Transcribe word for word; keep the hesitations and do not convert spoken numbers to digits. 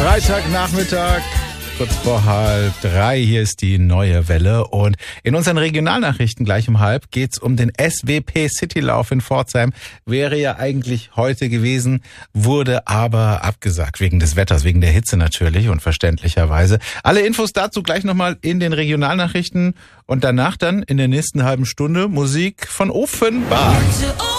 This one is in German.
Freitagnachmittag, kurz vor halb drei, hier ist die neue Welle und in unseren Regionalnachrichten gleich um halb geht's um den S W P Citylauf in Pforzheim. Wäre ja eigentlich heute gewesen, wurde aber abgesagt, wegen des Wetters, wegen der Hitze natürlich und verständlicherweise. Alle Infos dazu gleich nochmal in den Regionalnachrichten und danach dann in der nächsten halben Stunde Musik von Offenbach.